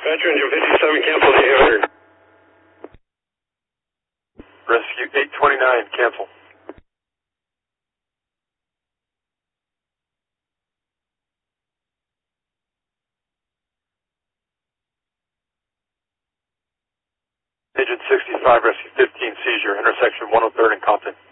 Veteran engine 57, cancel the 800. Rescue 829, cancel. Agent 65, Rescue 15, seizure, intersection 103rd and Compton.